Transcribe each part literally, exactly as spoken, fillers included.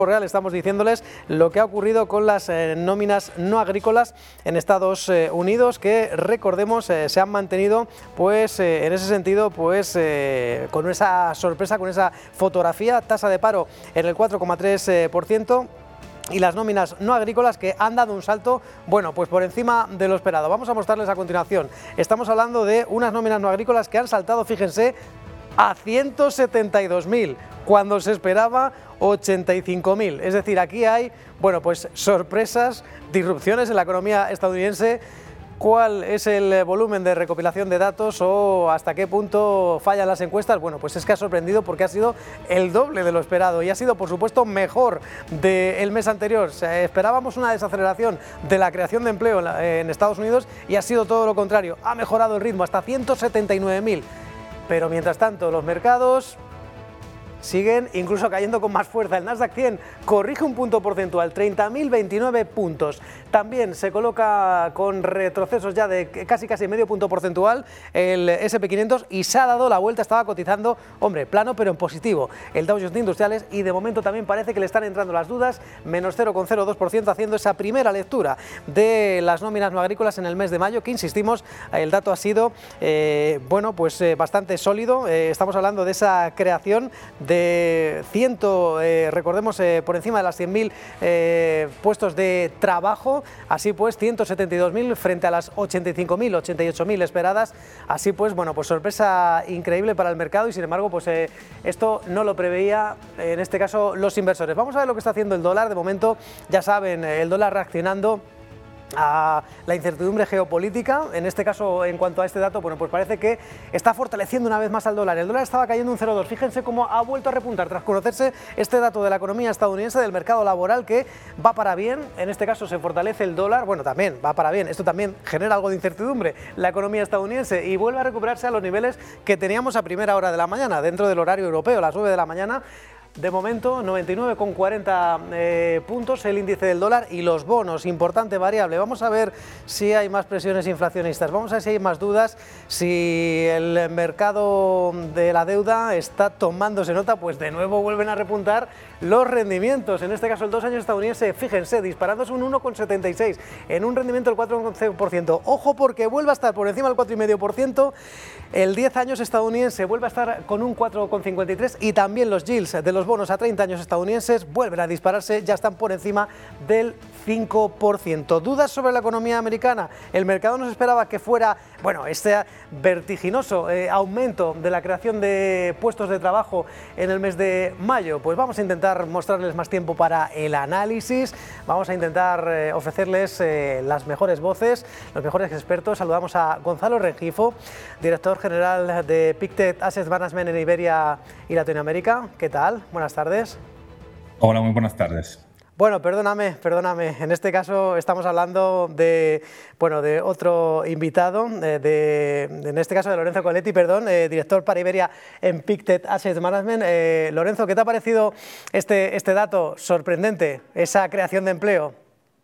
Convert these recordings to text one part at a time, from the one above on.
Real estamos diciéndoles lo que ha ocurrido con las eh, nóminas no agrícolas en Estados eh, Unidos, que recordemos eh, se han mantenido pues eh, en ese sentido pues eh, con esa sorpresa, con esa fotografía, tasa de paro en el cuatro coma tres por ciento. Y las nóminas no agrícolas que han dado un salto, bueno, pues por encima de lo esperado. Vamos a mostrarles a continuación. Estamos hablando de unas nóminas no agrícolas que han saltado, fíjense, a ciento setenta y dos mil, cuando se esperaba ochenta y cinco mil. Es decir, aquí hay, bueno, pues sorpresas, disrupciones en la economía estadounidense. ¿Cuál es el volumen de recopilación de datos o hasta qué punto fallan las encuestas? Bueno, pues es que ha sorprendido porque ha sido el doble de lo esperado y ha sido, por supuesto, mejor del mes anterior. Esperábamos una desaceleración de la creación de empleo en Estados Unidos y ha sido todo lo contrario. Ha mejorado el ritmo hasta ciento setenta y nueve mil. Pero mientras tanto, los mercados siguen incluso cayendo con más fuerza. El Nasdaq cien corrige un punto porcentual, treinta mil veintinueve puntos. También se coloca con retrocesos ya de casi casi medio punto porcentual el ese and pe quinientos y se ha dado la vuelta, estaba cotizando, hombre, plano pero en positivo el Dow Jones de Industriales, y de momento también parece que le están entrando las dudas, menos cero coma cero dos por ciento, haciendo esa primera lectura de las nóminas no agrícolas en el mes de mayo, que insistimos, el dato ha sido eh, bueno, pues eh, bastante sólido. Eh, estamos hablando de esa creación de de cien, eh, recordemos, eh, por encima de las cien mil eh, puestos de trabajo. Así pues, ciento setenta y dos mil frente a las ochenta y cinco mil, ochenta y ocho mil esperadas. Así pues, bueno, pues sorpresa increíble para el mercado y sin embargo, pues eh, esto no lo preveía, en este caso, los inversores. Vamos a ver lo que está haciendo el dólar. De momento, ya saben, el dólar reaccionando a la incertidumbre geopolítica. En este caso, en cuanto a este dato, bueno, pues parece que está fortaleciendo una vez más al dólar. El dólar estaba cayendo un cero coma dos. Fíjense cómo ha vuelto a repuntar tras conocerse este dato de la economía estadounidense, del mercado laboral, que va para bien. En este caso se fortalece el dólar, bueno, también va para bien. Esto también genera algo de incertidumbre, la economía estadounidense, y vuelve a recuperarse a los niveles que teníamos a primera hora de la mañana, dentro del horario europeo, a las nueve de la mañana. De momento, noventa y nueve coma cuarenta eh, puntos el índice del dólar, y los bonos, importante variable. Vamos a ver si hay más presiones inflacionistas, vamos a ver si hay más dudas, si el mercado de la deuda está tomándose nota. Pues de nuevo vuelven a repuntar los rendimientos. En este caso, el dos años estadounidense, fíjense, disparándose un uno coma setenta y seis en un rendimiento del cuatro coma cero por ciento. Ojo, porque vuelve a estar por encima del cuatro coma cinco por ciento. El diez años estadounidense vuelve a estar con un cuatro coma cincuenta y tres, y también los yields de los bonos a treinta años estadounidenses vuelven a dispararse, ya están por encima del cinco por ciento. ¿Dudas sobre la economía americana? El mercado nos esperaba que fuera, bueno, este vertiginoso eh, aumento de la creación de puestos de trabajo en el mes de mayo. Pues vamos a intentar mostrarles más tiempo para el análisis, vamos a intentar eh, ofrecerles eh, las mejores voces, los mejores expertos. Saludamos a Gonzalo Rengifo, director general de Pictet Asset Management en Iberia y Latinoamérica. ¿Qué tal? Buenas tardes. Hola, muy buenas tardes. Bueno, perdóname, perdóname. En este caso estamos hablando de, bueno, de otro invitado, de, de, en este caso de Lorenzo Coletti, perdón, eh, director para Iberia en Pictet Asset Management. Eh, Lorenzo, ¿qué te ha parecido este, este dato sorprendente, esa creación de empleo?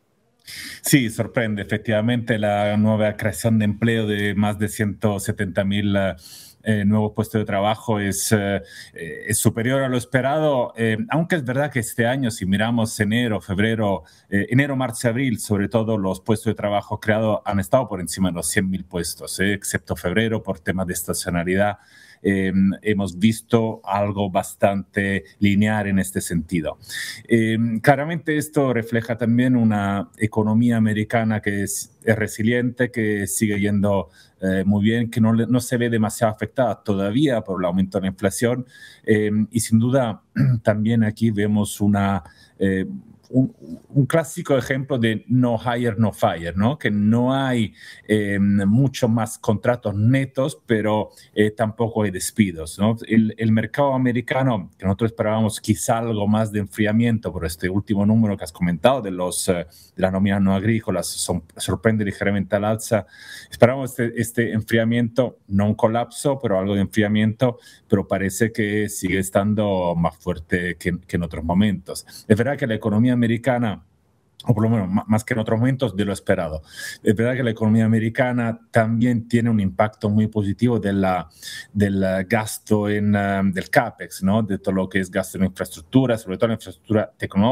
Sí, sorprende efectivamente la nueva creación de empleo de más de ciento setenta mil eh, nuevos puestos de trabajo. Es, eh, es superior a lo esperado, eh, aunque es verdad que este año, si miramos enero, febrero, eh, enero, marzo, abril, sobre todo los puestos de trabajo creados han estado por encima de los cien mil puestos, eh, excepto febrero por temas de estacionalidad. Eh, hemos visto algo bastante lineal en este sentido. Eh, claramente esto refleja también una economía americana que es, es resiliente, que sigue yendo eh, muy bien, que no, no se ve demasiado afectada todavía por el aumento de la inflación, eh, y sin duda también aquí vemos una... Eh, Un, un clásico ejemplo de no hire, no fire, ¿no? Que no hay eh, mucho más contratos netos, pero eh, tampoco hay despidos, ¿no? El, el mercado americano, que nosotros esperábamos quizá algo más de enfriamiento por este último número que has comentado de, los, eh, de las nóminas no agrícolas, son, sorprende ligeramente al alza. Esperábamos este, este enfriamiento, no un colapso, pero algo de enfriamiento, pero parece que sigue estando más fuerte que, que en otros momentos. Es verdad que la economía americana, o por lo menos más que en otros momentos, de lo esperado. Es verdad que la economía americana también tiene un impacto muy positivo de la, del gasto en, um, del CAPEX, ¿no? De todo lo que es gasto en infraestructura, sobre todo en infraestructura tecnológica.